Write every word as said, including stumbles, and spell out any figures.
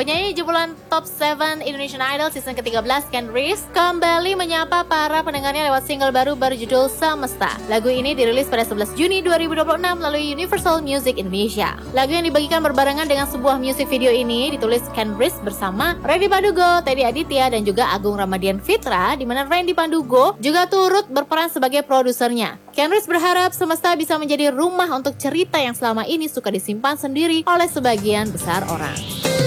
Penyanyi jebolan Top tujuh Indonesian Idol season ke tiga belas, Ken Reese, kembali menyapa para pendengarnya lewat single baru berjudul Semesta. Lagu ini dirilis pada sebelas Juni dua ribu dua puluh enam melalui Universal Music Indonesia. Lagu yang dibagikan berbarengan dengan sebuah music video ini ditulis Ken Reese bersama Randy Pandugo, Teddy Aditya, dan juga Agung Ramadian Fitra, di mana Randy Pandugo juga turut berperan sebagai produsernya. Ken Reese berharap Semesta bisa menjadi rumah untuk cerita yang selama ini suka disimpan sendiri oleh sebagian besar orang.